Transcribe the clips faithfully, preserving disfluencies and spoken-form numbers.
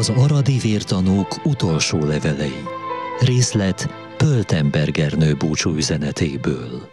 Az aradi vértanúk utolsó levelei. Részlet Pöltenberger búcsú üzenetéből.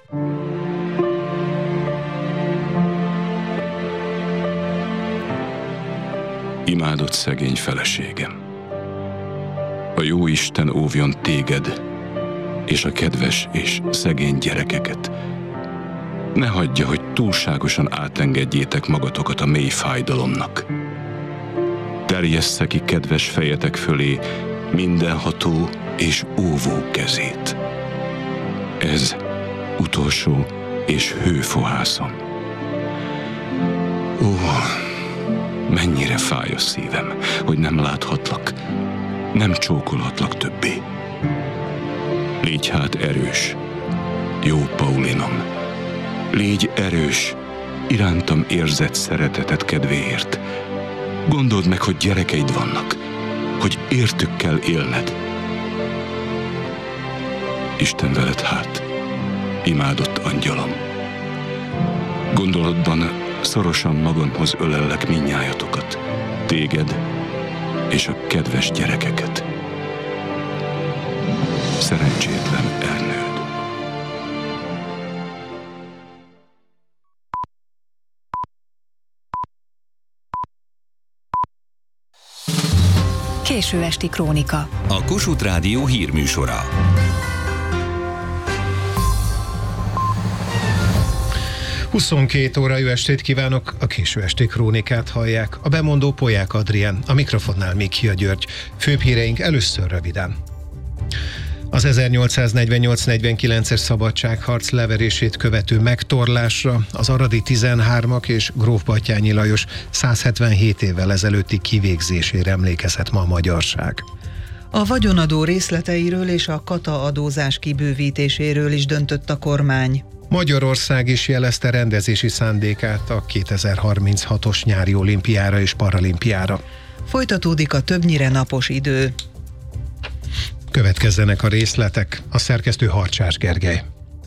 Imádott szegény feleségem! A Jóisten óvjon téged és a kedves és szegény gyerekeket. Ne hagyja, hogy túlságosan átengedjétek magatokat a mély fájdalomnak. Terjessze ki kedves fejetek fölé mindenható és óvó kezét. Ez utolsó és hőfohászom. Ó, mennyire fáj a szívem, hogy nem láthatlak, nem csókolhatlak többé. Légy hát erős, jó Paulinom, légy erős, irántam érzett szereteted kedvéért. Gondold meg, hogy gyerekeid vannak, hogy értük kell élned. Isten veled hát, imádott angyalom. Gondolatban szorosan magamhoz ölellek mindnyájatokat, téged és a kedves gyerekeket. Szerencsétlen Ernőd. Késő esti krónika. A Kossuth Rádió hírműsora. huszonkét óra, jó estét kívánok, a Késő esti krónikát hallják. A bemondó Polyák Adrián, a mikrofonnál Mikja György. Főbb híreink először röviden. Az ezernyolcszáznegyvennyolc negyvenkilences szabadságharc leverését követő megtorlásra az aradi tizenhármak és Gróf Batthyány Lajos százhetvenhét évvel ezelőtti kivégzésére emlékezett ma a magyarság. A vagyonadó részleteiről és a kata adózás kibővítéséről is döntött a kormány. Magyarország is jelezte rendezési szándékát a kétezer-harminchatos nyári olimpiára és paralimpiára. Folytatódik a többnyire napos idő. Következzenek a részletek, a szerkesztő Harcsás Gergely.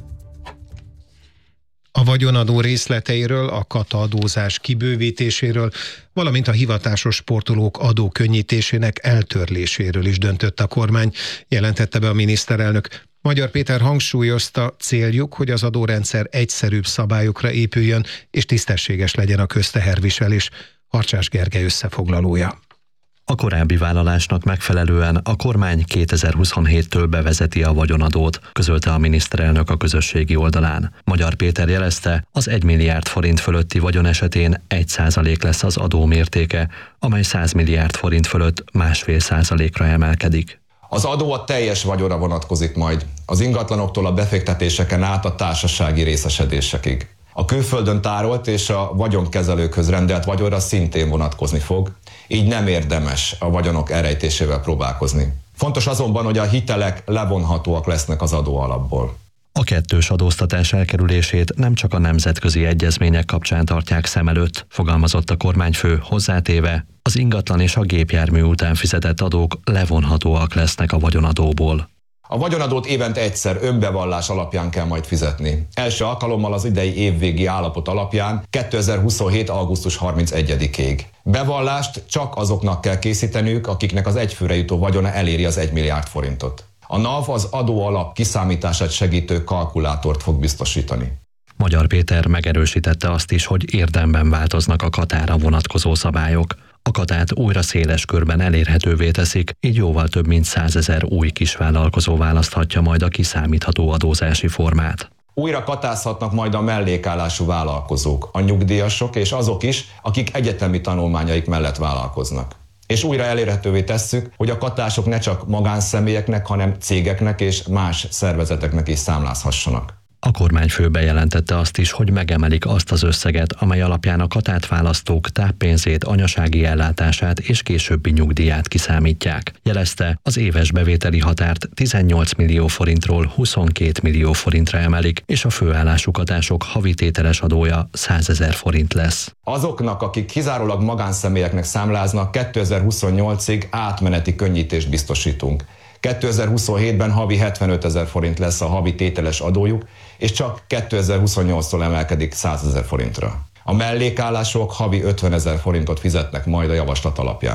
A vagyonadó részleteiről, a kata adózás kibővítéséről, valamint a hivatásos sportolók adókönnyítésének eltörléséről is döntött a kormány, jelentette be a miniszterelnök. Magyar Péter hangsúlyozta, céljuk, hogy az adórendszer egyszerűbb szabályokra épüljön, és tisztességes legyen a közteherviselés. Harcsás Gergely összefoglalója. A korábbi vállalásnak megfelelően a kormány kétezer-huszonhéttől bevezeti a vagyonadót, közölte a miniszterelnök a közösségi oldalán. Magyar Péter jelezte, az egy milliárd forint fölötti vagyon esetén egy százalék lesz az adó mértéke, amely száz milliárd forint fölött másfél százalékra emelkedik. Az adó a teljes vagyonra vonatkozik majd, az ingatlanoktól a befektetéseken át a társasági részesedésekig. A külföldön tárolt és a vagyonkezelőkhöz rendelt vagyonra szintén vonatkozni fog, így nem érdemes a vagyonok elrejtésével próbálkozni. Fontos azonban, hogy a hitelek levonhatóak lesznek az adóalapból. A kettős adóztatás elkerülését nem csak a nemzetközi egyezmények kapcsán tartják szem előtt, fogalmazott a kormányfő, hozzátéve, az ingatlan és a gépjármű után fizetett adók levonhatóak lesznek a vagyonadóból. A vagyonadót évente egyszer önbevallás alapján kell majd fizetni. Első alkalommal az idei évvégi állapot alapján kétezer-huszonhét. augusztus harmincegyedikéig. Bevallást csak azoknak kell készíteniük, akiknek az egyfőre jutó vagyona eléri az egy milliárd forintot. A NAV az adóalap kiszámítását segítő kalkulátort fog biztosítani. Magyar Péter megerősítette azt is, hogy érdemben változnak a katára vonatkozó szabályok. A katát újra széles körben elérhetővé teszik, így jóval több mint százezer új kisvállalkozó választhatja majd a kiszámítható adózási formát. Újra katázhatnak majd a mellékállású vállalkozók, a nyugdíjasok és azok is, akik egyetemi tanulmányaik mellett vállalkoznak. És újra elérhetővé tesszük, hogy a katások ne csak magánszemélyeknek, hanem cégeknek és más szervezeteknek is számlázhassanak. A kormányfő bejelentette azt is, hogy megemelik azt az összeget, amely alapján a katát választók táppénzét, anyasági ellátását és későbbi nyugdíját kiszámítják. Jelezte, az éves bevételi határt tizennyolc millió forintról huszonkét millió forintra emelik, és a főállású katások havi tételes adója százezer forint lesz. Azoknak, akik kizárólag magánszemélyeknek számláznak, kétezer-huszonnyolcig átmeneti könnyítést biztosítunk. kétezer-huszonhétben havi hetvenötezer forint lesz a havi tételes adójuk, és csak kétezer-huszonnyolctól emelkedik százezer forintra. A mellékállások havi ötvenezer forintot fizetnek majd a javaslat alapján. Magyar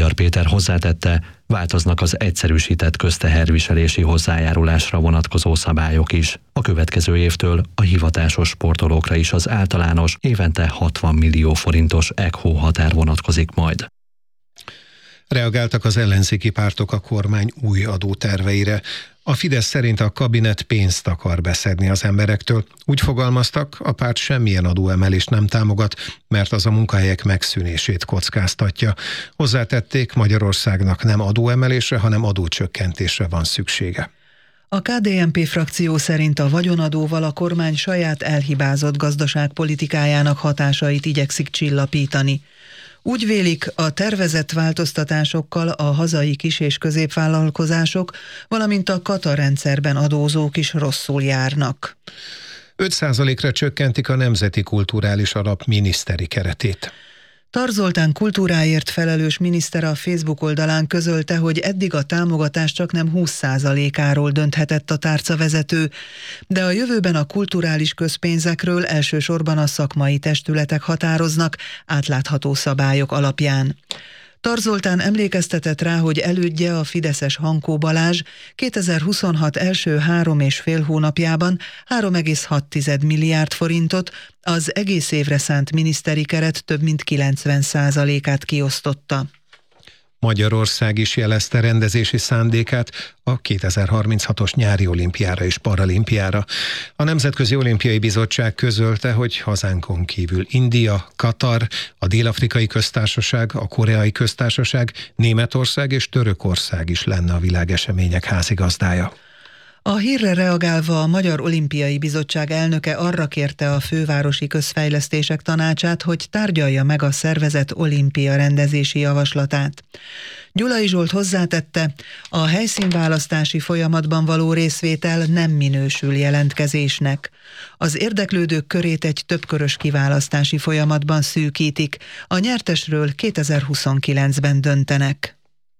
Magyar Péter hozzátette, változnak az egyszerűsített közteherviselési hozzájárulásra vonatkozó szabályok is. A következő évtől a hivatásos sportolókra is az általános, évente hatvan millió forintos E C H O határ vonatkozik majd. Reagáltak az ellenzéki pártok a kormány új adóterveire. A Fidesz szerint a kabinet pénzt akar beszedni az emberektől. Úgy fogalmaztak, a párt semmilyen adóemelést nem támogat, mert az a munkahelyek megszűnését kockáztatja. Hozzátették, Magyarországnak nem adóemelésre, hanem adócsökkentésre van szüksége. A ká dé en pé frakció szerint a vagyonadóval a kormány saját elhibázott gazdaságpolitikájának hatásait igyekszik csillapítani. Úgy vélik, a tervezett változtatásokkal a hazai kis- és középvállalkozások, valamint a kata rendszerben adózók is rosszul járnak. öt százalékra csökkentik a Nemzeti Kulturális Alap miniszteri keretét. Tar Zoltán kultúráért felelős miniszter a Facebook oldalán közölte, hogy eddig a támogatás csaknem húsz százalékáról dönthetett a tárcavezető, de a jövőben a kulturális közpénzekről elsősorban a szakmai testületek határoznak átlátható szabályok alapján. Tar Zoltán emlékeztetett rá, hogy elődje, a fideszes Hankó Balázs kétezer-huszonhat első három és fél hónapjában három egész hat milliárd forintot, az egész évre szánt miniszteri keret több mint kilencven százalékát kiosztotta. Magyarország is jelezte rendezési szándékát a kétezer-harminchatos nyári olimpiára és paralimpiára. A Nemzetközi Olimpiai Bizottság közölte, hogy hazánkon kívül India, Katar, a Dél-Afrikai Köztársaság, a Koreai Köztársaság, Németország és Törökország is lenne a világesemények házigazdája. A hírre reagálva a Magyar Olimpiai Bizottság elnöke arra kérte a Fővárosi Közfejlesztések Tanácsát, hogy tárgyalja meg a szervezet olimpia rendezési javaslatát. Gyulai Zsolt hozzátette, a helyszínválasztási folyamatban való részvétel nem minősül jelentkezésnek. Az érdeklődők körét egy többkörös kiválasztási folyamatban szűkítik, a nyertesről kétezer-huszonkilencben döntenek.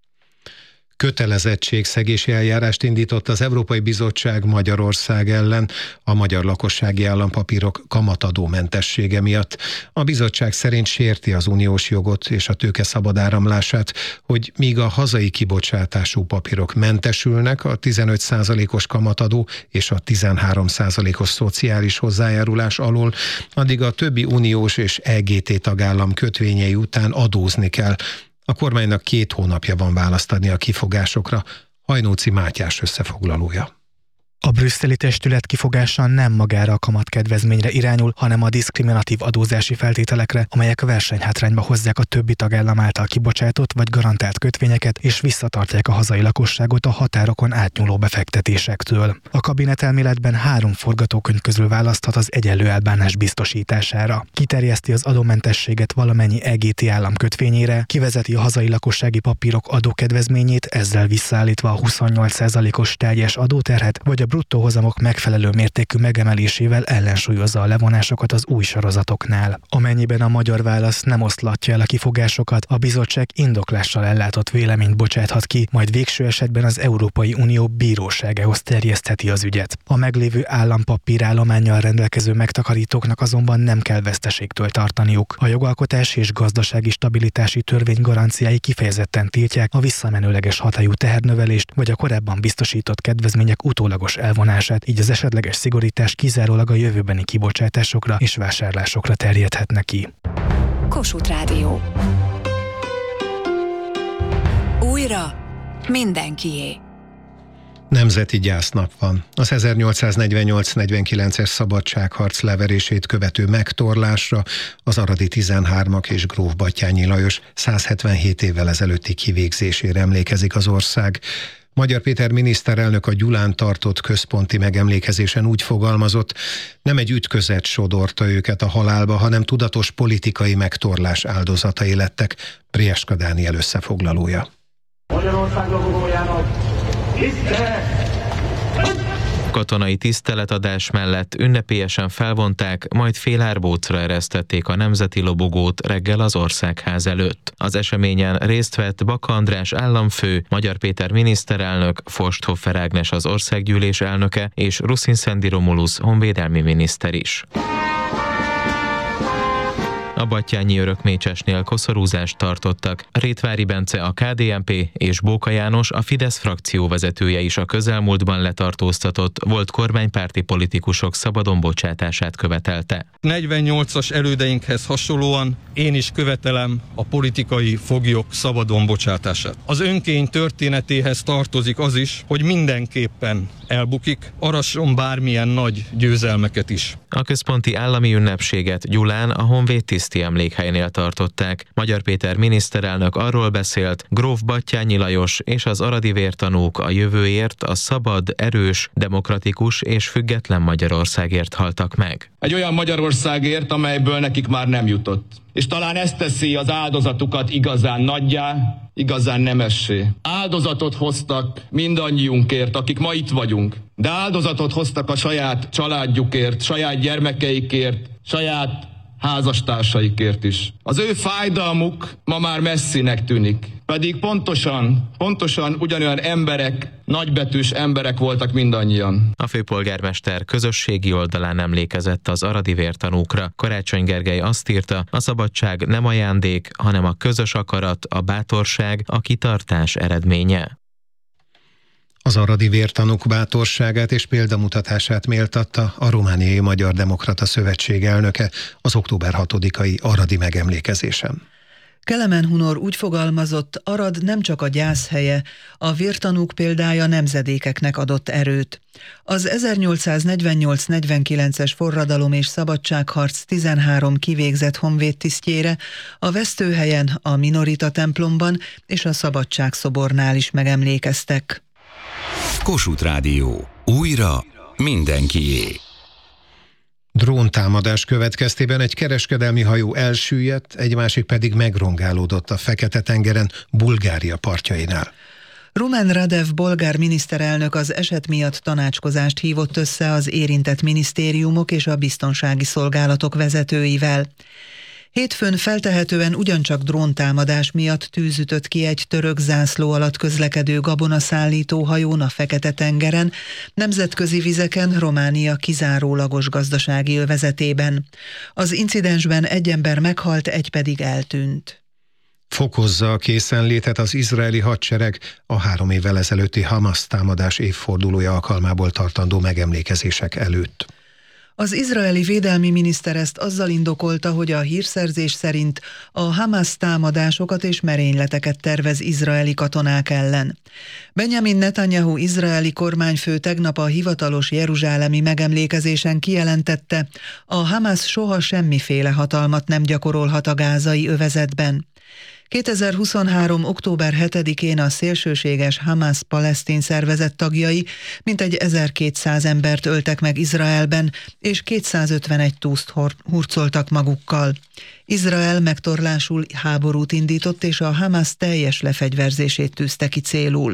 Kötelezettségszegési eljárást indított az Európai Bizottság Magyarország ellen a magyar lakossági állampapírok kamatadómentessége miatt. A bizottság szerint sérti az uniós jogot és a tőke szabad áramlását, hogy míg a hazai kibocsátású papírok mentesülnek a tizenöt százalékos kamatadó és a tizenhárom százalékos szociális hozzájárulás alól, addig a többi uniós és é gé té tagállam kötvényei után adózni kell. A kormánynak két hónapja van választ adni a kifogásokra. Hajnóci Mátyás összefoglalója. A brüsszeli testület kifogása nem magára a kamatkedvezményre irányul, hanem a diszkriminatív adózási feltételekre, amelyek versenyhátrányba hozzák a többi tagállam által kibocsátott vagy garantált kötvényeket, és visszatartják a hazai lakosságot a határokon átnyúló befektetésektől. A kabinetelméletben három forgatókönyv közül választhat az egyenlő elbánás biztosítására. Kiterjeszti az adómentességet valamennyi é gé té állam kötvényére, kivezeti a hazai lakossági papírok adókedvezményét, ezzel visszaállítva a huszonnyolc százalékos teljes adóterhet, vagy a bruttó hozamok megfelelő mértékű megemelésével ellensúlyozza a levonásokat az új sorozatoknál. Amennyiben a magyar válasz nem oszlatja el a kifogásokat, a bizottság indoklással ellátott véleményt bocsáthat ki, majd végső esetben az Európai Unió bíróságához terjesztheti az ügyet. A meglévő állampapírállománnyal rendelkező megtakarítóknak azonban nem kell veszteségtől tartaniuk. A jogalkotási és gazdasági stabilitási törvény garanciái kifejezetten tiltják a visszamenőleges hatályú tehernövelést vagy a korábban biztosított kedvezmények utólagos elvonását, így az esetleges szigorítás kizárólag a jövőbeni kibocsátásokra és vásárlásokra terjedhetne ki. Kossuth Rádió. Újra mindenkié. Nemzeti gyásznap van. Az ezernyolcszáznegyvennyolc negyvenkilences szabadságharc leverését követő megtorlásra az aradi tizenhármak és gróf Batthyány Lajos százhetvenhét évvel ezelőtti kivégzésére emlékezik az ország. Magyar Péter miniszterelnök a Gyulán tartott központi megemlékezésen úgy fogalmazott, nem egy ütközet sodorta őket a halálba, hanem tudatos politikai megtorlás áldozatai lettek. Prieska Dániel összefoglalója. Magyarország lobogójának tisztelet! Katonai tiszteletadás mellett ünnepélyesen felvonták, majd fél árbócra eresztették a nemzeti lobogót reggel az Országház előtt. Az eseményen részt vett Baka András államfő, Magyar Péter miniszterelnök, Forsthofer Ágnes az országgyűlés elnöke és Ruszin Szendi Romulusz honvédelmi miniszter is. A Battyányi Örökmécsesnél koszorúzást tartottak. Rétvári Bence a ká dé en pé és Bóka János a Fidesz frakcióvezetője is a közelmúltban letartóztatott volt kormánypárti politikusok szabadon bocsátását követelte. negyvennyolcas elődeinkhez hasonlóan én is követelem a politikai foglyok szabadon bocsátását. Az önkény történetéhez tartozik az is, hogy mindenképpen elbukik, arasson bármilyen nagy győzelmeket is. A központi állami ünnepséget Gyulán a Honvéd tiszti emlékhelynél tartották. Magyar Péter miniszterelnök arról beszélt, gróf Battyányi Lajos és az aradi vértanúk a jövőért, a szabad, erős, demokratikus és független Magyarországért haltak meg. Egy olyan Magyarországért, amelyből nekik már nem jutott. És talán ezt teszi az áldozatukat igazán nagyjá, igazán nemessé. Áldozatot hoztak mindannyiunkért, akik ma itt vagyunk, de áldozatot hoztak a saját családjukért, saját gyermekeikért, saját házastársaikért is. Az ő fájdalmuk ma már messzinek tűnik, pedig pontosan, pontosan ugyanolyan emberek, nagybetűs emberek voltak mindannyian. A főpolgármester közösségi oldalán emlékezett az aradi vértanúkra. Karácsony Gergely azt írta, a szabadság nem ajándék, hanem a közös akarat, a bátorság, a kitartás eredménye. Az aradi vértanúk bátorságát és példamutatását méltatta a Romániai Magyar Demokrata Szövetség elnöke az október hatodikai aradi megemlékezésen. Kelemen Hunor úgy fogalmazott, Arad nem csak a gyász helye, a vértanúk példája nemzedékeknek adott erőt. Az ezernyolcszáznegyvennyolc negyvenkilences forradalom és szabadságharc tizenhárom kivégzett honvédtisztjére a vesztőhelyen, a Minorita templomban és a Szabadságszobornál is megemlékeztek. Kossuth Rádió. Újra mindenkié. Dróntámadás következtében egy kereskedelmi hajó elsüllyedt, egy másik pedig megrongálódott a Fekete-tengeren, Bulgária partjainál. Rumen Radev bolgár miniszterelnök az eset miatt tanácskozást hívott össze az érintett minisztériumok és a biztonsági szolgálatok vezetőivel. Hétfőn feltehetően ugyancsak dróntámadás miatt tűz ütött ki egy török zászló alatt közlekedő gabonaszállító hajón a Fekete-tengeren, nemzetközi vizeken, Románia kizárólagos gazdasági övezetében. Az incidensben egy ember meghalt, egy pedig eltűnt. Fokozza a készenlétet az izraeli hadsereg a három évvel ezelőtti Hamas támadás évfordulója alkalmából tartandó megemlékezések előtt. Az izraeli védelmi miniszter ezt azzal indokolta, hogy a hírszerzés szerint a Hamas támadásokat és merényleteket tervez izraeli katonák ellen. Benjamin Netanyahu izraeli kormányfő tegnap a hivatalos jeruzsálemi megemlékezésen kijelentette, a Hamas soha semmiféle hatalmat nem gyakorolhat a gázai övezetben. kétezer-huszonhárom. október hetedikén a szélsőséges Hamas palesztin szervezet tagjai mintegy ezerkétszáz embert öltek meg Izraelben, és kétszázötvenegy túszt hurcoltak magukkal. Izrael megtorlásul háborút indított, és a Hamas teljes lefegyverzését tűzte ki célul.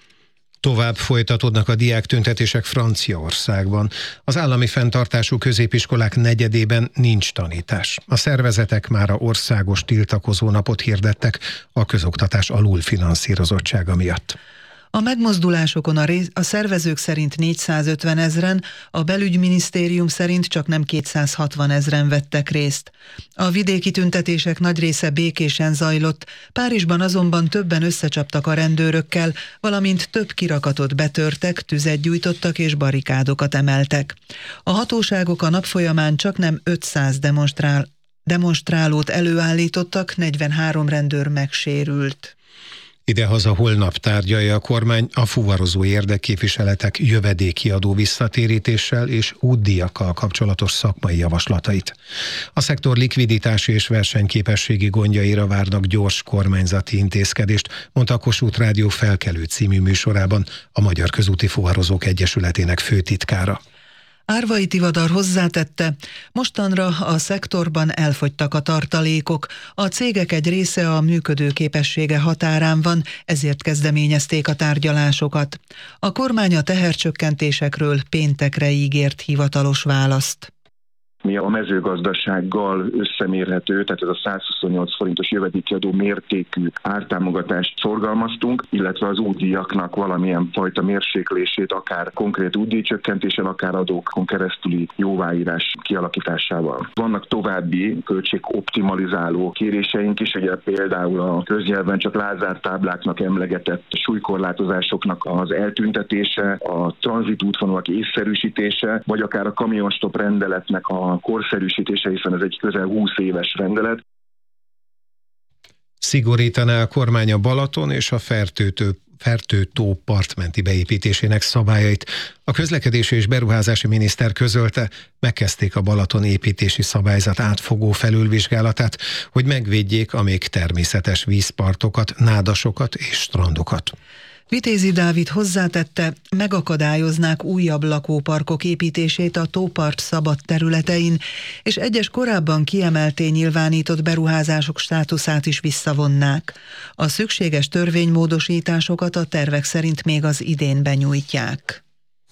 Tovább folytatódnak a diáktüntetések Franciaországban. Az állami fenntartású középiskolák negyedében nincs tanítás. A szervezetek már a országos tiltakozó napot hirdettek a közoktatás alulfinanszírozottsága miatt. A megmozdulásokon a, rész, a szervezők szerint négyszázötven ezren, a belügyminisztérium szerint csak nem kétszázhatvan ezren vettek részt. A vidéki tüntetések nagy része békésen zajlott, Párizsban azonban többen összecsaptak a rendőrökkel, valamint több kirakatot betörtek, tüzet gyújtottak és barikádokat emeltek. A hatóságok a nap folyamán csak nem ötszáz demonstrál, demonstrálót előállítottak, negyvenhárom rendőr megsérült. Idehaza holnap tárgyalja a kormány a fuvarozó érdekképviseletek jövedékiadó visszatérítéssel és útdíjakkal kapcsolatos szakmai javaslatait. A szektor likviditási és versenyképességi gondjaira várnak gyors kormányzati intézkedést, mondta a Kossuth Rádió Felkelő című műsorában a Magyar Közúti Fuvarozók Egyesületének főtitkára. Árvai Tivadar hozzátette, mostanra a szektorban elfogytak a tartalékok, a cégek egy része a működőképessége határán van, ezért kezdeményezték a tárgyalásokat. A kormány a tehercsökkentésekről péntekre ígért hivatalos választ. mi a mezőgazdasággal összemérhető, tehát ez a százhuszonnyolc forintos jövedékiadó mértékű ártámogatást szorgalmaztunk, illetve az útdíjaknak valamilyen fajta mérséklését, akár konkrét útdíjcsökkentéssel, akár adókon keresztüli jóváírás kialakításával. Vannak további költségoptimalizáló kéréseink is, ugye például a köznyelven csak lázártábláknak emlegetett súlykorlátozásoknak az eltüntetése, a tranzitútvonalak észszerűsítése, vagy akár a kamionstop rendeletnek a korszerűsítése, hiszen ez egy közel húsz éves rendelet. Szigorítaná a kormány a Balaton és a Fertőtő Fertő-tó partmenti beépítésének szabályait. A közlekedési és beruházási miniszter közölte, megkezdték a Balaton építési szabályzat átfogó felülvizsgálatát, hogy megvédjék a még természetes vízpartokat, nádasokat és strandokat. Vitézi Dávid hozzátette, megakadályoznák újabb lakóparkok építését a tópart szabad területein, és egyes korábban kiemelté nyilvánított beruházások státuszát is visszavonnák. A szükséges törvénymódosításokat a tervek szerint még az idén benyújtják.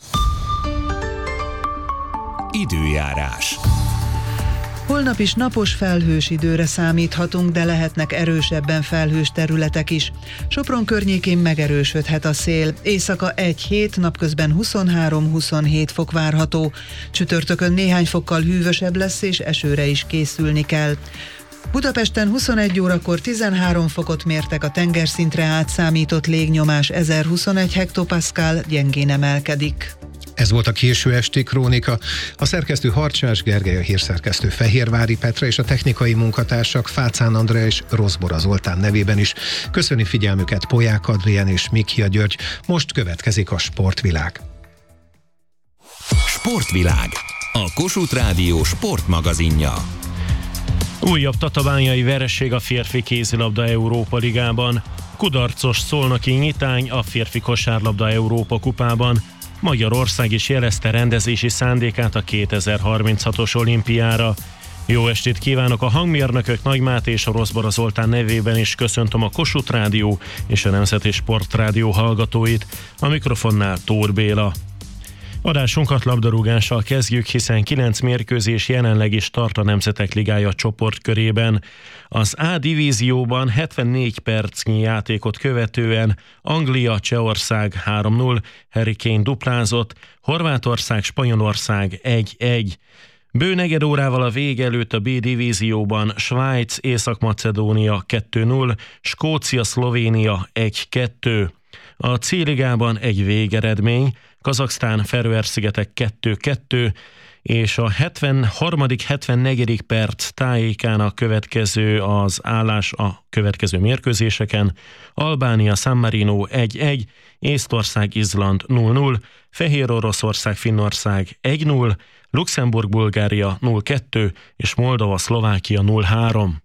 Időjárás. Holnap is napos felhős időre számíthatunk, de lehetnek erősebben felhős területek is. Sopron környékén megerősödhet a szél. Éjszaka egy-hét, napközben huszonhárom-huszonhét fok várható. Csütörtökön néhány fokkal hűvösebb lesz, és esőre is készülni kell. Budapesten huszonegy órakor tizenhárom fokot mértek, a tengerszintre átszámított légnyomás ezerhuszonegy hektopaszkál, gyengén emelkedik. Ez volt a késő esti krónika. A szerkesztő Harcsás Gergely, a hírszerkesztő Fehérvári Petra és a technikai munkatársak Fácán Andrea és Rozbora Zoltán nevében is köszöni figyelmüket Poják Adrián és Mikia György. Most következik a Sportvilág. Sportvilág, a Kossuth Rádió sportmagazinja. Újabb tatabányai vereség a férfi kézilabda Európa Ligában. Kudarcos szolnoki nyitány a férfi kosárlabda Európa kupában. Magyarország is jelezte rendezési szándékát a kétezer-harminchatos olimpiára. Jó estét kívánok, a hangmérnökök Nagy Máté és a Rozbora Zoltán nevében is köszöntöm a Kossuth Rádió és a Nemzeti Sportrádió hallgatóit, a mikrofonnál Tóth Béla. Adásunkat labdarúgással kezdjük, hiszen kilenc mérkőzés jelenleg is tart a Nemzetek Ligája csoportkörében. Az A divízióban hetvennégy percnyi játékot követően Anglia, Csehország három null, Harry Kane duplázott, Horvátország, Spanyolország egy-egy. Bő negyed órával a vége előtt a B divízióban Svájc, Észak-Macedónia kettő null, Skócia, Szlovénia egy-kettő. A C-ligában egy végeredmény, Kazaksztán, Feröer-szigetek kettő kettő, és a hetvenharmadik hetvennegyedik perc tájékán a következő az állás a következő mérkőzéseken: Albánia, San Marino egy-egy, Észtország, Izland null null, Fehér Oroszország, Finnország egy null, Luxemburg, Bulgária null kettő és Moldova, Szlovákia null három.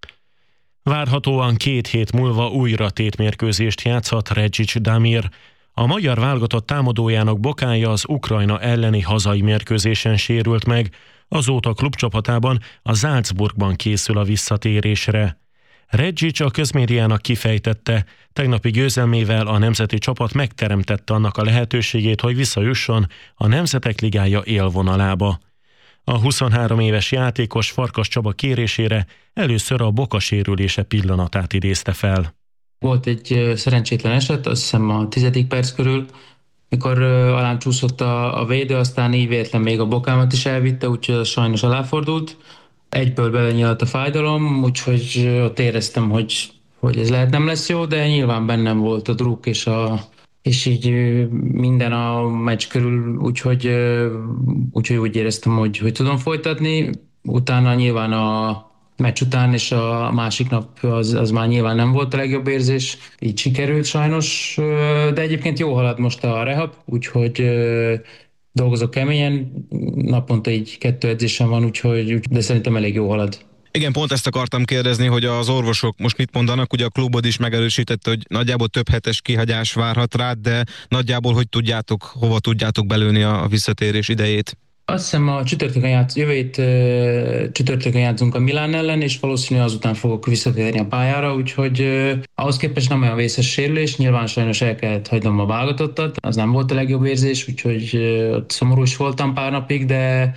Várhatóan két hét múlva újra tétmérkőzést játszhat Redžić Damir. A magyar válogatott támadójának bokája az Ukrajna elleni hazai mérkőzésen sérült meg, azóta klubcsapatában, a Salzburgban készül a visszatérésre. Redžić a közmédiának kifejtette, tegnapi győzelmével a nemzeti csapat megteremtette annak a lehetőségét, hogy visszajusson a Nemzetek Ligája élvonalába. A huszonhárom éves játékos Farkas Csaba kérésére először a boka sérülése pillanatát idézte fel. Volt egy szerencsétlen eset, azt hiszem a tizedik perc körül, mikor alám csúszott a, a védő, aztán így véletlen még a bokámat is elvitte, úgyhogy sajnos aláfordult. Egyből belenyílt a fájdalom, úgyhogy ott éreztem, hogy, hogy ez lehet nem lesz jó, de nyilván bennem volt a druk és, a, és így minden a meccs körül, úgyhogy, úgyhogy úgy éreztem, hogy, hogy tudom folytatni. Utána nyilván a meccs után és a másik nap az, az már nyilván nem volt a legjobb érzés, így sikerült sajnos, de egyébként jó halad most a rehab, úgyhogy dolgozok keményen, naponta így kettő edzésem van, úgyhogy, de szerintem elég jó halad. Igen, pont ezt akartam kérdezni, hogy az orvosok most mit mondanak, ugye a klubod is megerősítette, hogy nagyjából több hetes kihagyás várhat rád, de nagyjából hogy tudjátok, hova tudjátok belőni a visszatérés idejét? Azt hiszem a csütörtökön játsz, jövő hét uh, csütörtökön játszunk a Milán ellen, és valószínűleg azután fogok visszatérni a pályára, úgyhogy uh, ahhoz képest nem olyan vészes sérülés, nyilván sajnos el kellett hagynom a válogatottat, az nem volt a legjobb érzés, úgyhogy uh, ott szomorú is voltam pár napig, de,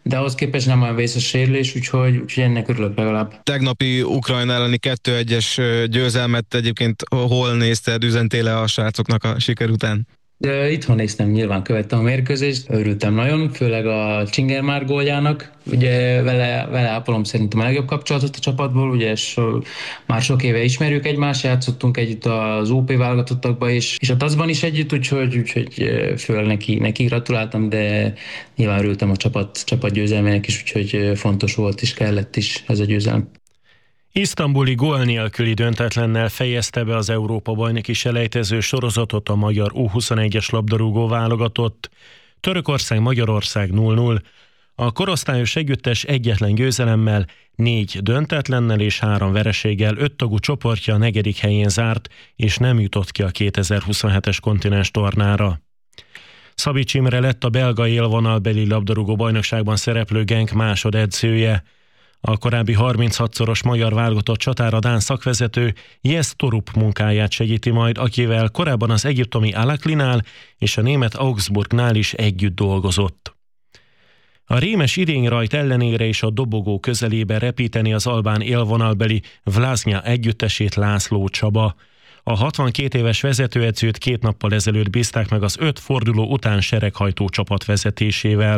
de ahhoz képest nem olyan vészes sérülés, úgyhogy, úgyhogy ennek örülök legalább. Tegnapi Ukrajna elleni kettő egyes győzelmet egyébként hol nézted, üzentél le a srácoknak a siker után? De itthon néztem, nyilván követtem a mérkőzést, örültem nagyon, főleg a Csingermár góljának. Ugye vele, vele ápolom szerintem a legjobb kapcsolatot a csapatból, ugye so, már sok éve ismerjük egymást, játszottunk együtt az o pé válogatottakban is, és a taszban is együtt, úgyhogy, úgyhogy főleg neki, neki gratuláltam, de nyilván örültem a csapat, csapat győzelmének is, úgyhogy fontos volt és kellett is ez a győzelem. Isztambuli gól nélküli döntetlennel fejezte be az Európa-bajnoki selejtező sorozatot a magyar U huszonegyes labdarúgó válogatott. Törökország-Magyarország nulla nulla. A korosztályos együttes egyetlen győzelemmel, négy döntetlennel és három vereséggel öttagú csoportja a negyedik helyén zárt, és nem jutott ki a kétezer-huszonhetes kontinens tornára. Szabics Imre lett a belga élvonalbeli labdarúgó bajnokságban szereplő Genk másodedzője. A korábbi harminchatszoros magyar válogatott csatára dán szakvezető Jes Torup munkáját segíti majd, akivel korábban az egyiptomi Al-Ahlinál és a német Augsburgnál is együtt dolgozott. A rémes idényrajt ellenére is a dobogó közelében repíteni az albán élvonalbeli Vlaznya együttesét László Csaba. A hatvankét éves vezetőedzőt két nappal ezelőtt bízták meg az öt forduló után sereghajtó csapat vezetésével.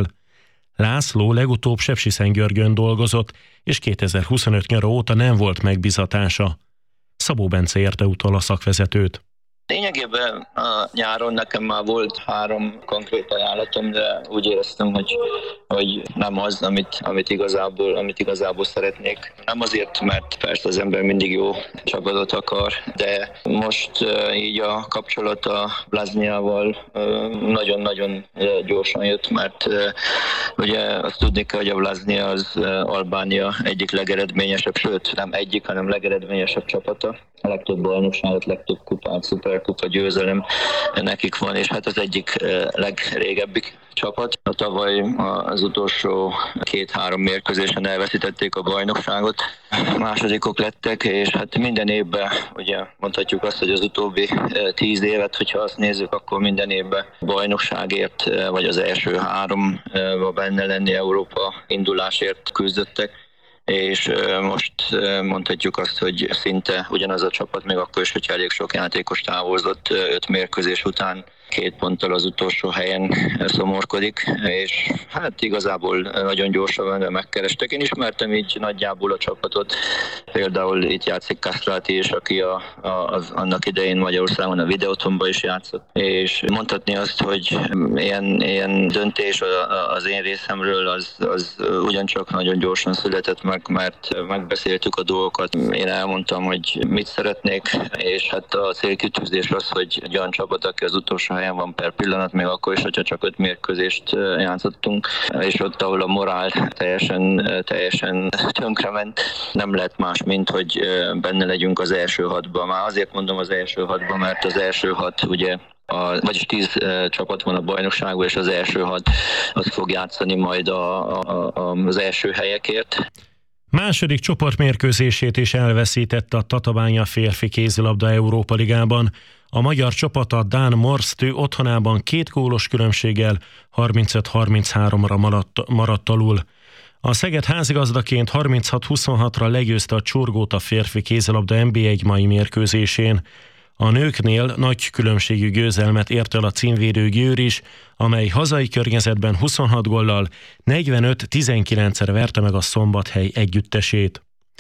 László legutóbb Sepsiszentgyörgyön dolgozott, és kétezer-huszonöt nyara óta nem volt megbízatása. Szabó Bence érte utol a szakvezetőt. Lényegében a nyáron nekem már volt három konkrét ajánlatom, de úgy éreztem, hogy, hogy nem az, amit, amit, igazából, amit igazából szeretnék. Nem azért, mert persze az ember mindig jó csapatot akar, de most így a kapcsolat a Vlaznyával nagyon-nagyon gyorsan jött, mert ugye azt tudni kell, hogy a Vlaznya az Albánia egyik legeredményesebb, sőt nem egyik, hanem legeredményesebb csapata. A legtöbb bajnokságot, legtöbb kupát, szuperkupa győzelem nekik van, és hát az egyik legrégebbi csapat. A tavaly az utolsó két-három mérkőzésen elveszítették a bajnokságot, másodikok lettek, és hát minden évben, ugye mondhatjuk azt, hogy az utóbbi tíz évet, hogyha azt nézzük, akkor minden évben bajnokságért, vagy az első háromba benne lenni Európa indulásért küzdöttek. És most mondhatjuk azt, hogy szinte ugyanaz a csapat, még akkor is, hogyha elég sok játékos távozott öt mérkőzés után, két ponttal az utolsó helyen szomorkodik, és hát igazából nagyon gyorsan megkerestek. Én ismertem így nagyjából a csapatot, például itt játszik Kastráti is, aki a, a, az, annak idején Magyarországon a Videótonban is játszott, és mondhatni azt, hogy ilyen, ilyen döntés az én részemről az, az ugyancsak nagyon gyorsan született meg, mert megbeszéltük a dolgokat. Én elmondtam, hogy mit szeretnék, és hát a célkitűzés az, hogy egy olyan csapat, aki az utolsó helyen van per pillanat, még akkor is, hogyha csak öt mérkőzést játszottunk, és ott, ahol a morál teljesen, teljesen tönkrement, nem lett más, mint hogy benne legyünk az első hatban. Már azért mondom az első hatban, mert az első hat ugye A, vagyis tíz e, csapat van a bajnokságban, és az első hat az fog játszani majd a, a, a, az első helyekért. Második csoportmérkőzését is elveszítette a Tatabánya férfi kézilabda Európa Ligában. A magyar csapat a dán Morstö otthonában két gólos különbséggel harmincöt harmincháromra maradt, maradt alul. A Szeged házigazdaként harminchat huszonhatra legyőzte a Csurgót a férfi kézilabda en bé egy mai mérkőzésén. A nőknél nagy különbségű győzelmet ért el a címvédő Győr is, amely hazai környezetben huszonhat góllal negyvenöt tizenkilencre verte meg a Szombathely együttesét.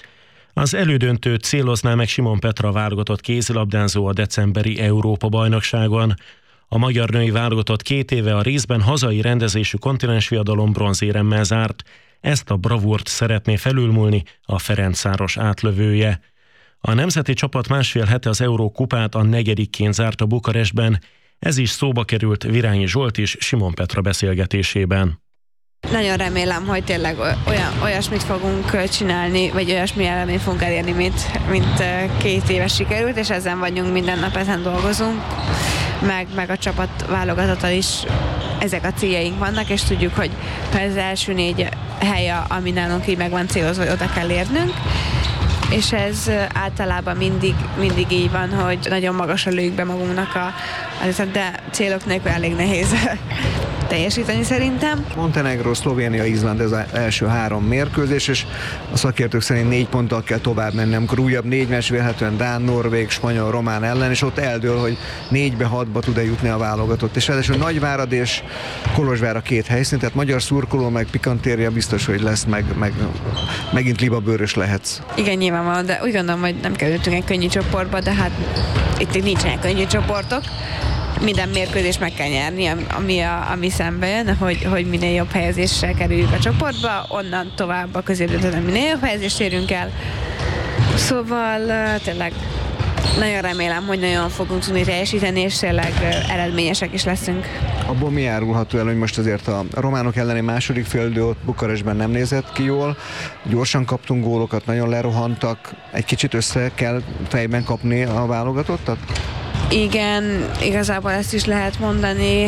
Az elődöntőt célozná meg Simon Petra válogatott kézilabdázó a decemberi Európa-bajnokságon. A magyar női válogatott két éve a részben hazai rendezésű kontinensviadalom bronzéremmel zárt. Ezt a bravúrt szeretné felülmúlni a Ferencváros átlövője. A nemzeti csapat másfél hete az Eurókupát a negyedikként zárta Bukarestben. Ez is szóba került Virányi Zsolt és Simon Petra beszélgetésében. Nagyon remélem, hogy tényleg olyan, olyasmit fogunk csinálni, vagy olyasmi eredményt fogunk elérni, mint, mint két éves sikerült, és ezen vagyunk, minden nap ezen dolgozunk, meg, meg a csapat válogatata is ezek a céljaink vannak, és tudjuk, hogy az első négy hely, ami nálunk így meg van célozva, hogy oda kell érnünk, és ez általában mindig, mindig így van, hogy nagyon magasra lőjük be magunknak a, de célok nélkül elég nehéz teljesíteni szerintem. Montenegró, Szlovénia, Izland ez az első három mérkőzés, és a szakértők szerint négy ponttal kell tovább menni, amikor újabb négy meccs vélhetően Dán, Norvég, Spanyol, Román ellen, és ott eldől, hogy négybe, hatba tud-e jutni a válogatott. És ráadásul Nagyvárad és Kolozsvár a két helyszín, tehát magyar szurkoló meg pikantéria biztos, hogy lesz, meg, meg megint libabőrös lehetsz. Igen, nyilvánvalóan, de úgy gondolom, hogy nem kerültünk egy könnyű csoportba, de hát itt, itt nincsenek könnyű csoportok. Minden mérkőzést meg kell nyerni, ami, a, ami szembe jön, hogy, hogy minél jobb helyezéssel kerüljük a csoportba, onnan tovább a középdöntőben minél jobb helyezést érünk el. Szóval tényleg nagyon remélem, hogy nagyon fogunk tudni teljesíteni, és tényleg eredményesek is leszünk. Abból mi árulható el, hogy most azért a románok elleni második félidő ott Bukarestben nem nézett ki jól, gyorsan kaptunk gólokat, nagyon lerohantak, egy kicsit össze kell fejben kapni a válogatottat? Igen, igazából ezt is lehet mondani,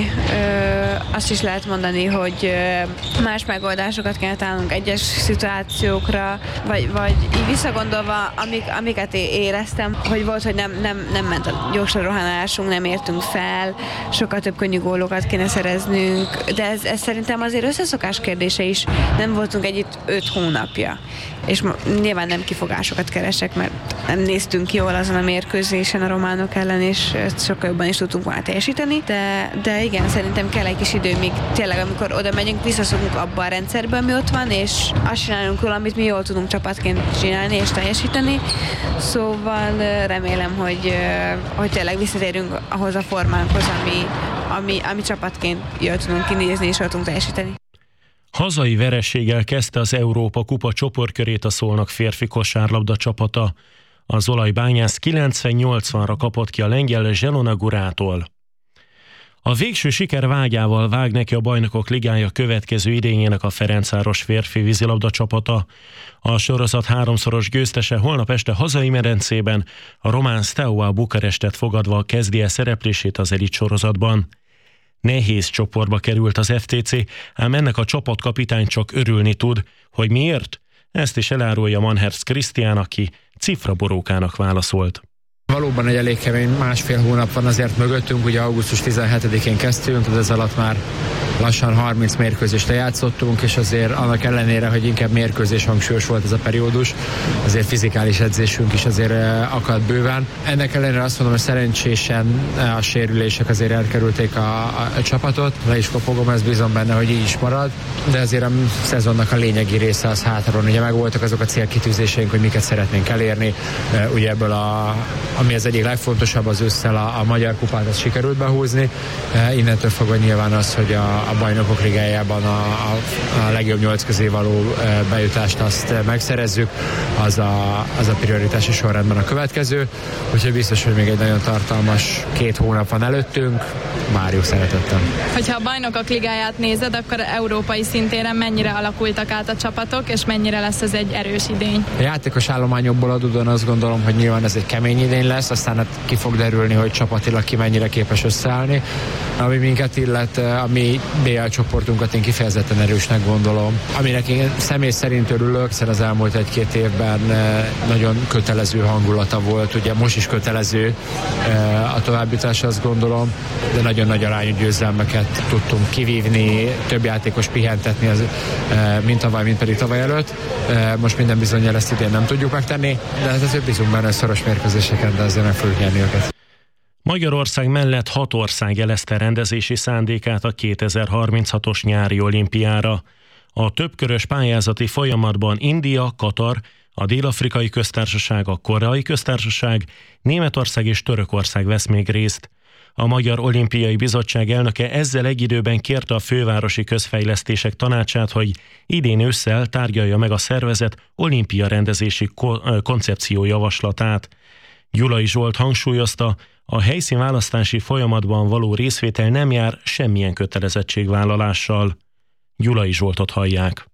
ö, azt is lehet mondani, hogy ö, más megoldásokat kell találnunk egyes szituációkra, vagy, vagy így visszagondolva, amik, amiket éreztem, hogy volt, hogy nem, nem, nem ment a gyorsan rohanásunk, nem értünk fel, sokkal több könnyű gólokat kéne szereznünk, de ez, ez szerintem azért összeszokás kérdése is, nem voltunk együtt öt hónapja. És nyilván nem kifogásokat keresek, mert nem néztünk jól azon a mérkőzésen a románok ellen, és sokkal jobban is tudtunk volna teljesíteni, de, de igen, szerintem kell egy kis idő, míg tényleg, amikor oda megyünk, visszaszokunk abba a rendszerbe, ami ott van, és azt csinálunk róla, amit mi jól tudunk csapatként csinálni és teljesíteni. Szóval remélem, hogy, hogy tényleg visszatérünk ahhoz a formánkhoz, ami, ami, ami csapatként jól tudunk kinézni és jól tudunk teljesíteni. Hazai vereséggel kezdte az Európa Kupa csoportkörét a Szolnok férfi kosárlabda csapata. Az olajbányász kilencven-nyolcvanra kapott ki a lengyel Zselona Gurától. A végső siker vágyával vág neki a Bajnokok Ligája következő idényének a Ferencváros férfi vízilabda csapata. A sorozat háromszoros győztese holnap este hazai medencében a román Steaua Bukarestet fogadva kezdi el szereplését az elit sorozatban. Nehéz csoportba került az ef té cé, ám ennek a csapatkapitány csak örülni tud. Hogy miért? Ezt is elárulja Manherz Krisztián, aki cifraborókának válaszolt. Valóban egy elég kemény másfél hónap van azért mögöttünk, ugye augusztus tizenhetedikén kezdtünk, de ez alatt már lassan harminc mérkőzést lejátszottunk, és azért annak ellenére, hogy inkább mérkőzés hangsúlyos volt ez a periódus, azért fizikális edzésünk is azért akadt bőven. Ennek ellenére azt mondom, hogy szerencsésen a sérülések azért elkerülték a, a, a csapatot, le is kopogom, ez bízom benne, hogy így is marad, de azért a szezonnak a lényegi része az hátraron. Ugye megvoltak azok a célkitűzéseink, hogy miket szeretnénk elérni, ugye ebből a ami az egyik legfontosabb, az ősszel a, a Magyar Kupát, azt sikerült behúzni. E, innentől fogva nyilván az, hogy a, a Bajnokok Ligájában a, a, a legjobb nyolc közé való e, bejutást azt e, megszerezzük, az a, az a prioritási sorrendben a következő. Úgyhogy biztos, hogy még egy nagyon tartalmas két hónap van előttünk. Várjuk szeretettel. Hogyha a Bajnokok Ligáját nézed, akkor európai szintéren mennyire alakultak át a csapatok, és mennyire lesz ez egy erős idény? A játékos állományokból adódóan azt gondolom, hogy nyilván ez egy kemény idény lesz, aztán hát ki fog derülni, hogy csapatilag ki mennyire képes összeállni. Ami minket illet, a mi bé el csoportunkat én kifejezetten erősnek gondolom. Aminek én személy szerint örülök, hiszen az elmúlt egy-két évben nagyon kötelező hangulata volt, ugye most is kötelező a továbbjutás, azt gondolom, de nagyon nagy arányú győzelmeket tudtunk kivívni, több játékos pihentetni, az, mint tavaly, mint pedig tavaly előtt. Most minden bizonnyal ezt idén nem tudjuk megtenni, de hát azért bízunk benne szoros mérkőzéseken, de azért meg fogjuk nyerni őket. Magyarország mellett hat ország jelezte rendezési szándékát a kétezer-harminchatos nyári olimpiára. A többkörös pályázati folyamatban India, Katar, a Dél-Afrikai Köztársaság, a Koreai Köztársaság, Németország és Törökország vesz még részt. A Magyar Olimpiai Bizottság elnöke ezzel egy időben kérte a Fővárosi Közfejlesztések Tanácsát, hogy idén ősszel tárgyalja meg a szervezet olimpia rendezési ko- koncepció javaslatát. Gyulai Zsolt hangsúlyozta, a helyszínválasztási folyamatban való részvétel nem jár semmilyen kötelezettségvállalással. Gyulai Zsoltot hallják.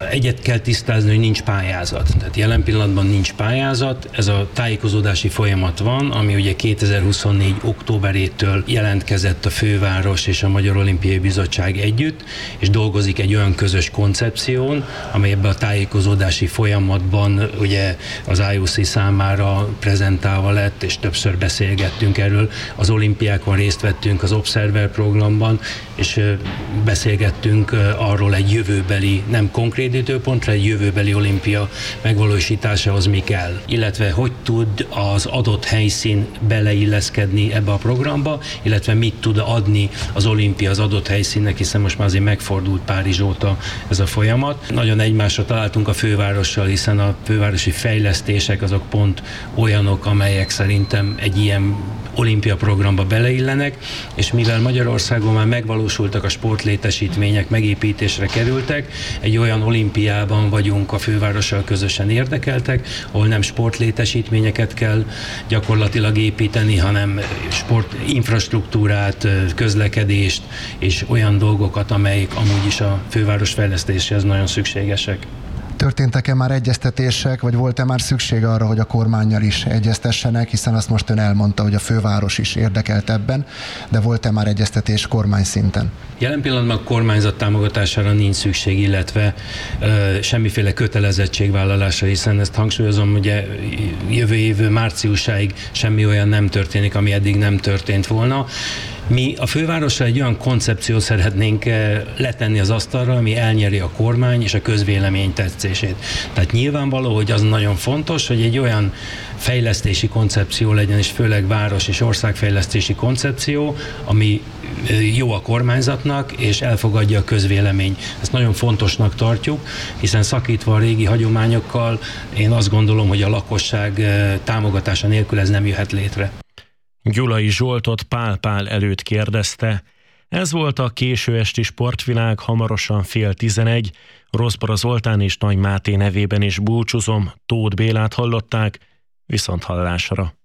Egyet kell tisztázni, hogy nincs pályázat. Tehát jelen pillanatban nincs pályázat, ez a tájékozódási folyamat van, ami ugye kétezer-huszonnégy októberétől jelentkezett a főváros és a Magyar Olimpiai Bizottság együtt, és dolgozik egy olyan közös koncepción, amely ebben a tájékozódási folyamatban ugye az I O C számára prezentálva lett, és többször beszélgettünk erről. Az olimpiákon részt vettünk az Observer programban, és beszélgettünk arról egy jövőbeli, nem konkrét időpontra, egy jövőbeli olimpia megvalósításához mi kell, illetve hogy tud az adott helyszín beleilleszkedni ebbe a programba, illetve mit tud adni az olimpia az adott helyszínnek, hiszen most már azért megfordult Párizs óta ez a folyamat. Nagyon egymásra találtunk a fővárossal, hiszen a fővárosi fejlesztések azok pont olyanok, amelyek szerintem egy ilyen olimpia programba beleillenek, és mivel Magyarországon már megvalósultak a sportlétesítmények, megépítésre kerültek, egy olyan olimpiában vagyunk a fővárossal közösen érdekeltek, ahol nem sportlétesítményeket kell gyakorlatilag építeni, hanem sport infrastruktúrát, közlekedést és olyan dolgokat, amelyek amúgy is a főváros fejlesztéséhez nagyon szükségesek. Történtek-e már egyeztetések, vagy volt-e már szükség arra, hogy a kormánnyal is egyeztessenek, hiszen azt most ön elmondta, hogy a főváros is érdekelt ebben, de volt-e már egyeztetés kormány szinten? Jelen pillanatban a kormányzat támogatására nincs szükség, illetve ö, semmiféle kötelezettségvállalásra, hiszen ezt hangsúlyozom, ugye jövő év márciusáig semmi olyan nem történik, ami eddig nem történt volna. Mi a fővárosra egy olyan koncepciót szeretnénk letenni az asztalra, ami elnyeri a kormány és a közvélemény tetszését. Tehát nyilvánvaló, hogy az nagyon fontos, hogy egy olyan fejlesztési koncepció legyen, és főleg város- és országfejlesztési koncepció, ami jó a kormányzatnak, és elfogadja a közvélemény. Ezt nagyon fontosnak tartjuk, hiszen szakítva a régi hagyományokkal, én azt gondolom, hogy a lakosság támogatása nélkül ez nem jöhet létre. Gyulai Zsoltot Pál Pál előtt kérdezte. Ez volt a késő esti Sportvilág, hamarosan fél tizenegy. Roszbora Zoltán és Nagy Máté nevében is búcsúzom. Tóth Bélát hallották, viszont hallásra.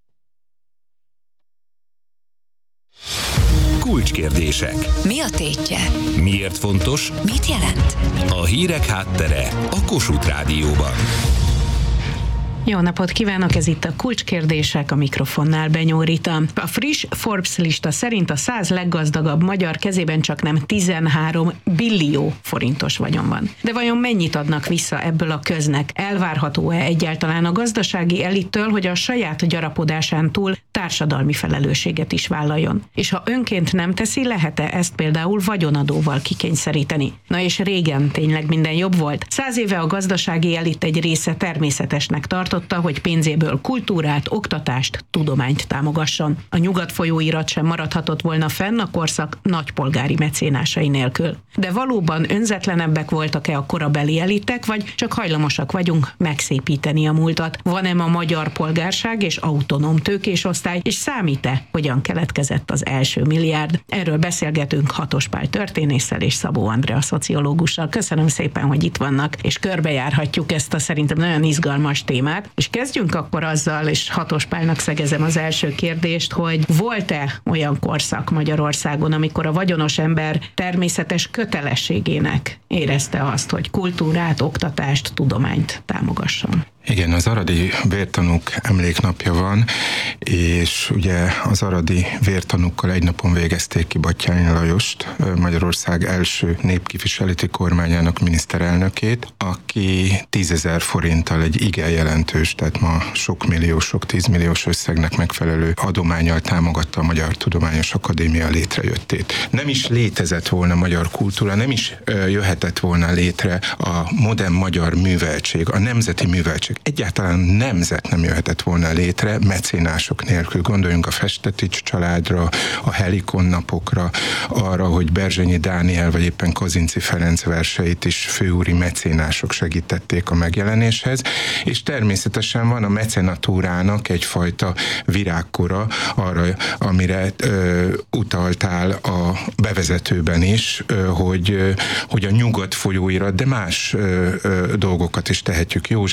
Kulcskérdések. Mi a tétje? Miért fontos? Mit jelent? A hírek háttere a Kossuth Rádióban. Jó napot kívánok, ez itt a Kulcskérdések, a mikrofonnál Benyó Rita. A friss Forbes lista szerint a száz leggazdagabb magyar kezében csaknem tizenhárom billió forintos vagyon van. De vajon mennyit adnak vissza ebből a köznek? Elvárható-e egyáltalán a gazdasági elittől, hogy a saját gyarapodásán túl társadalmi felelősséget is vállaljon? És ha önként nem teszi, lehet-e ezt például vagyonadóval kikényszeríteni? Na és régen tényleg minden jobb volt? Száz éve a gazdasági elit egy része természetesnek tartott, hogy pénzéből kultúrát, oktatást, tudományt támogasson. A Nyugat folyóirat sem maradhatott volna fenn a korszak nagypolgári mecénásai nélkül. De valóban önzetlenebbek voltak-e a korabeli elitek, vagy csak hajlamosak vagyunk megszépíteni a múltat? Van-e a magyar polgárság és autonóm tőkés osztály, és számít-e, hogyan keletkezett az első milliárd? Erről beszélgetünk Hatos Pál történésszel és Szabó Andrea szociológussal. Köszönöm szépen, hogy itt vannak, és körbejárhatjuk ezt a szerintem nagyon izgalmas témát. És kezdjünk akkor azzal, és Hatos Pálnak szegezem az első kérdést, hogy volt-e olyan korszak Magyarországon, amikor a vagyonos ember természetes kötelességének érezte azt, hogy kultúrát, oktatást, tudományt támogasson? Igen, az aradi vértanúk emléknapja van, és ugye az aradi vértanúkkal egy napon végezték ki Batthyány Lajost, Magyarország első népképviseleti kormányának miniszterelnökét, aki tízezer forinttal egy igen jelentős, tehát ma sok millió, sok tízmilliós összegnek megfelelő adománnyal támogatta a Magyar Tudományos Akadémia létrejöttét. Nem is létezett volna magyar kultúra, nem is jöhetett volna létre a modern magyar műveltség, a nemzeti műveltség. Egyáltalán nemzet nem jöhetett volna létre mecénások nélkül. Gondoljunk a Festetics családra, a Helikon napokra, arra, hogy Berzsenyi Dániel vagy éppen Kazinczy Ferenc verseit is főúri mecénások segítették a megjelenéshez, és természetesen van a mecenatúrának egyfajta virágkora arra, amire ö, utaltál a bevezetőben is, ö, hogy, ö, hogy a Nyugat folyóirat, de más ö, ö, dolgokat is tehetjük. József Attila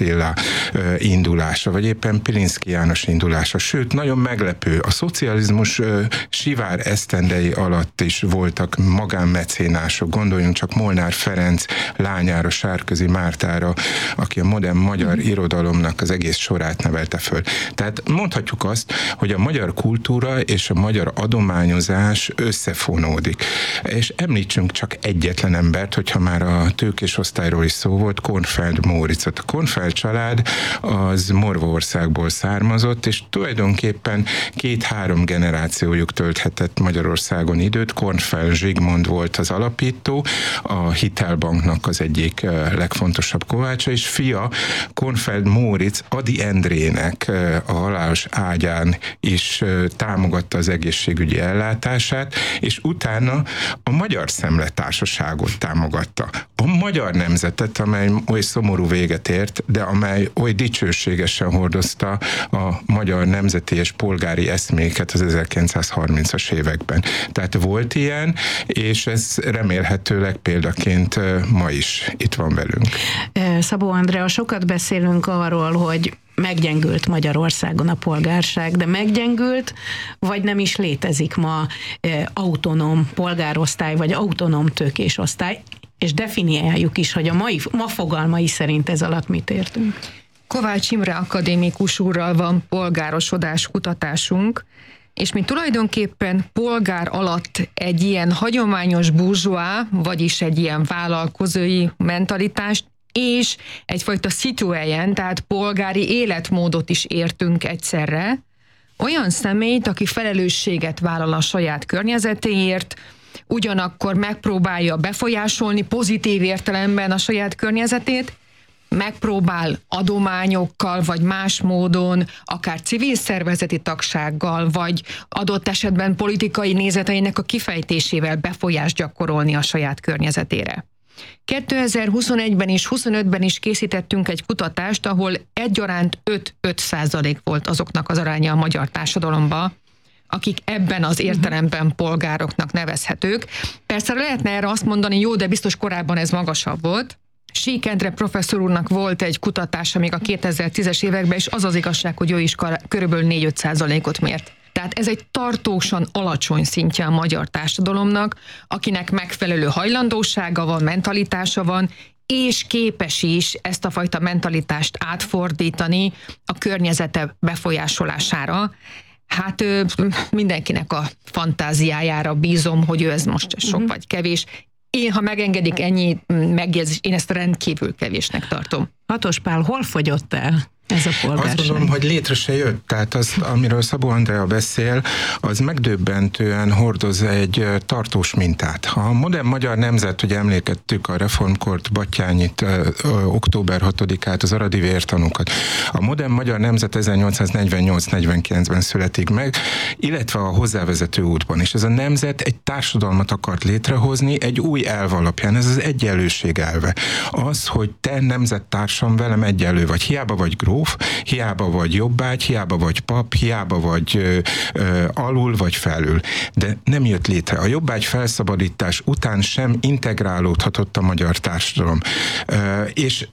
Attila indulása, vagy éppen Pilinszky János indulása. Sőt, nagyon meglepő, a szocializmus sivár esztendei alatt is voltak magánmecénások. Gondoljunk csak Molnár Ferenc lányára, Sárközi Mártára, aki a modern magyar irodalomnak az egész sorát nevelte föl. Tehát mondhatjuk azt, hogy a magyar kultúra és a magyar adományozás összefonódik. És említsünk csak egyetlen embert, hogyha már a tőkés osztályról is szó volt, Kornfeld Móriczot. A Kornfeld család az Morvaországból származott, és tulajdonképpen két-három generációjuk tölthetett Magyarországon időt. Kornfeld Zsigmond volt az alapító, a Hitelbanknak az egyik legfontosabb kovácsa, és fia Kornfeld Móricz Ady Endrének a halálos ágyán is támogatta az egészségügyi ellátását, és utána a Magyar Szemletársaságot támogatta. A magyar nemzetet, amely oly szomorú véget ért, de amely oly dicsőségesen hordozta a magyar nemzeti és polgári eszméket az ezerkilencszázharmincas években. Tehát volt ilyen, és ez remélhetőleg példaként ma is itt van velünk. Szabó Andrea, sokat beszélünk arról, hogy meggyengült Magyarországon a polgárság, de meggyengült, vagy nem is létezik ma e, autonóm polgárosztály, vagy autonóm tőkésosztály, és definiáljuk is, hogy a mai, ma fogalmai szerint ez alatt mit értünk. Kovács Imre akadémikus úrral van polgárosodás kutatásunk, és mi tulajdonképpen polgár alatt egy ilyen hagyományos burzsóá, vagyis egy ilyen vállalkozói mentalitást, és egyfajta citoyen, tehát polgári életmódot is értünk egyszerre. Olyan személyt, aki felelősséget vállal a saját környezetéért, ugyanakkor megpróbálja befolyásolni pozitív értelemben a saját környezetét, megpróbál adományokkal, vagy más módon, akár civil szervezeti tagsággal, vagy adott esetben politikai nézeteinek a kifejtésével befolyást gyakorolni a saját környezetére. kétezer-huszonegyben és huszonötben is készítettünk egy kutatást, ahol egyaránt öt-öt százalék volt azoknak az aránya a magyar társadalomban, akik ebben az értelemben polgároknak nevezhetők. Persze lehetne erre azt mondani, jó, de biztos korábban ez magasabb volt. Sík Endre professzor úrnak volt egy kutatása még a kétezer-tízes években, és az az igazság, hogy ő is körülbelül négy-öt százalékot mért. Tehát ez egy tartósan alacsony szintje a magyar társadalomnak, akinek megfelelő hajlandósága van, mentalitása van, és képes is ezt a fajta mentalitást átfordítani a környezete befolyásolására. Hát mindenkinek a fantáziájára bízom, hogy ő ez most sok uh-huh. vagy kevés. Én, ha megengedik ennyi megjegyzés, én ezt rendkívül kevésnek tartom. Hatos Pál, hol fogyott el ez a polgárság? Azt gondolom, hogy létre se jött. Tehát az, amiről Szabó Andrea beszél, az megdöbbentően hordoz egy tartós mintát. A modern magyar nemzet, hogy emlékeztük a reformkort, Batthyányit, október hatodikát, az aradi vértanúkat. A modern magyar nemzet ezernyolcszáznegyvennyolc-negyvenkilencben születik meg, illetve a hozzávezető útban. És ez a nemzet egy társadalmat akart létrehozni egy új elv alapján. Ez az egyenlőség elve. Az, hogy te nemzettársam velem egyenlő vagy. Hiába vagy gróf, hiába vagy jobbágy, hiába vagy pap, hiába vagy ö, ö, alul vagy felül. De nem jött létre. A jobbágy felszabadítás után sem integrálódhatott a magyar társadalom. Ö, és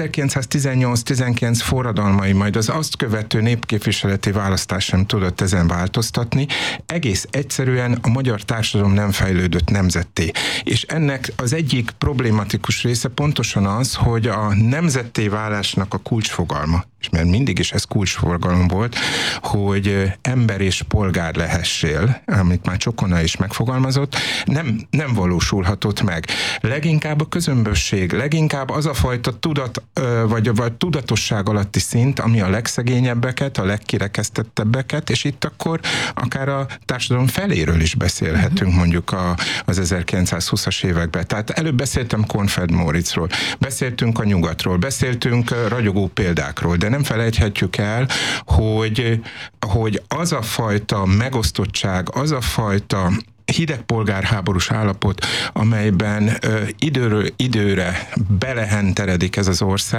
ezerkilencszáztizennyolc-tizenkilenc forradalmai, majd az azt követő népképviseleti választás sem tudott ezen változtatni. Egész egyszerűen a magyar társadalom nem fejlődött nemzetté. És ennek az egyik problématikus része pontosan az, hogy a nemzetté válásnak a kulcsfogalma, és mert mindig is ez kulcsfogalom volt, hogy ember és polgár lehessél, amit már Csokona is megfogalmazott, nem, nem valósulhatott meg. Leginkább a közömbösség, leginkább az a fajta tudat, vagy, vagy tudatosság alatti szint, ami a legszegényebbeket, a legkirekesztettebbeket, és itt akkor akár a társadalom feléről is beszélhetünk, mondjuk a, az ezerkilencszázhúszas években. Tehát előbb beszéltem Kornfeld Móriczról, beszéltünk a nyugatról, beszéltünk ragyogó példákról, de nem felejthetjük el, hogy, hogy az a fajta megosztottság, az a fajta hideg polgárháborús állapot, amelyben ö, időről időre belehenteredik ez az ország,